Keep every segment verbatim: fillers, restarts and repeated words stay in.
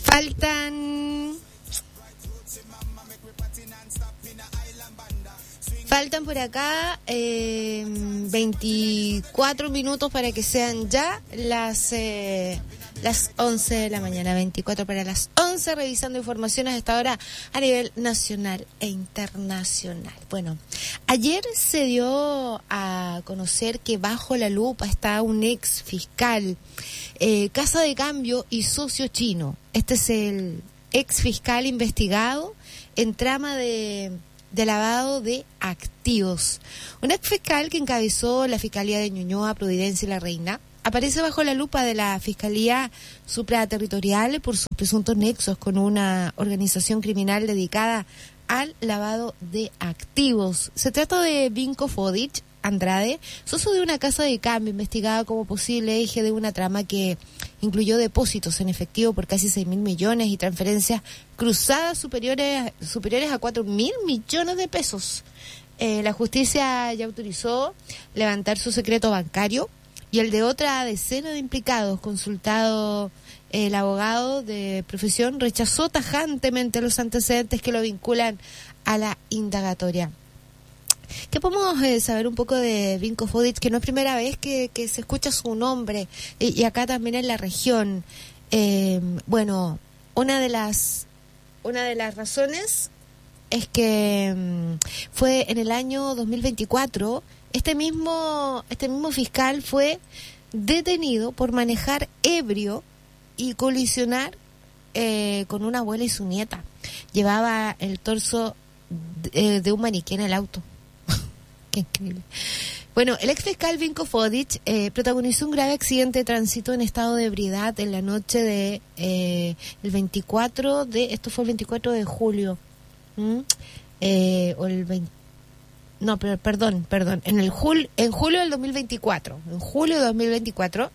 Faltan... Faltan por acá eh, veinticuatro minutos para que sean ya las eh, las once de la mañana, veinticuatro para las once, revisando informaciones a esta hora a nivel nacional e internacional. Bueno, ayer se dio a conocer que bajo la lupa está un ex fiscal, eh, casa de cambio y socio chino. Este es el ex fiscal investigado en trama de... de lavado de activos. Un ex fiscal que encabezó la Fiscalía de Ñuñoa, Providencia y La Reina aparece bajo la lupa de la Fiscalía Supraterritorial por sus presuntos nexos con una organización criminal dedicada al lavado de activos. Se trata de Vinko Fodic Andrade, socio de una casa de cambio investigada como posible eje de una trama que incluyó depósitos en efectivo por casi seis mil millones y transferencias cruzadas superiores, superiores a cuatro mil millones de pesos. Eh, la justicia ya autorizó levantar su secreto bancario y el de otra decena de implicados. Consultado eh, el abogado de profesión, rechazó tajantemente los antecedentes que lo vinculan a la indagatoria. ¿Qué podemos eh, saber un poco de Vinko Fodic? Que no es primera vez que, que se escucha su nombre, y, y acá también en la región. Eh, bueno, una de las una de las razones es que um, fue en el año dos mil veinticuatro, este mismo este mismo fiscal fue detenido por manejar ebrio y colisionar eh, con una abuela y su nieta. Llevaba el torso de, de un maniquí en el auto. Qué increíble. Bueno, el ex fiscal Vinko Fodic eh, protagonizó un grave accidente de tránsito en estado de ebriedad en la noche de eh, el veinticuatro de esto fue el veinticuatro de julio. ¿Mm? Eh, o el veinte, no, pero perdón, perdón, en el jul, en julio del dos mil veinticuatro. En julio de dos mil veinticuatro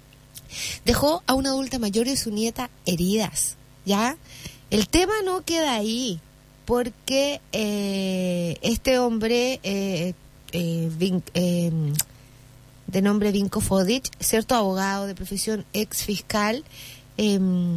dejó a una adulta mayor y su nieta heridas, ¿ya? El tema no queda ahí, porque eh, este hombre eh, eh, Vin, eh, de nombre Vinko Fodic, cierto abogado de profesión, ex fiscal, eh,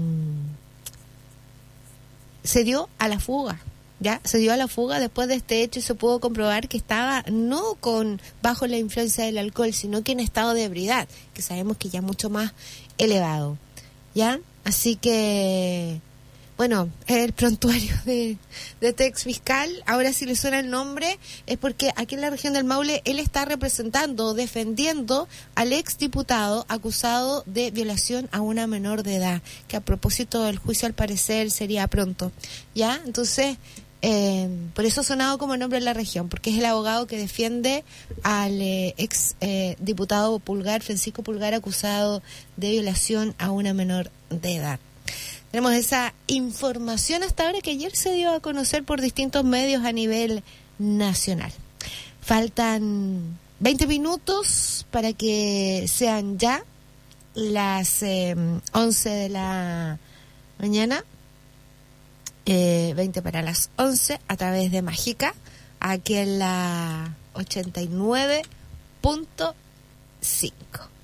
se dio a la fuga, ya se dio a la fuga después de este hecho y se pudo comprobar que estaba no con bajo la influencia del alcohol, sino que en estado de ebriedad, que sabemos que ya es mucho más elevado, ya, así que bueno, el prontuario de, de este ex fiscal, ahora si le suena el nombre, es porque aquí en la región del Maule él está representando, defendiendo al ex diputado acusado de violación a una menor de edad, que a propósito del juicio al parecer sería pronto, ¿ya? Entonces, eh, por eso ha sonado como nombre en la región, porque es el abogado que defiende al eh, ex eh, diputado Pulgar, Francisco Pulgar, acusado de violación a una menor de edad. Tenemos esa información hasta ahora que ayer se dio a conocer por distintos medios a nivel nacional. Faltan veinte minutos para que sean ya las eh, once de la mañana, eh, veinte para las once, a través de Mágica, aquí en la ochenta y nueve punto cinco.